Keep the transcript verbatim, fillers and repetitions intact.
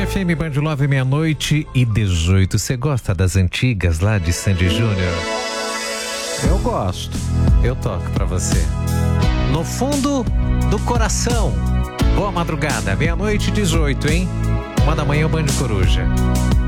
F M Band Love, meia-noite e dezoito. Você gosta das antigas lá de Sandy Júnior? Eu gosto. Eu toco pra você. No fundo do coração. Boa madrugada, meia-noite e dezoito, hein? Uma da manhã, o Band Coruja.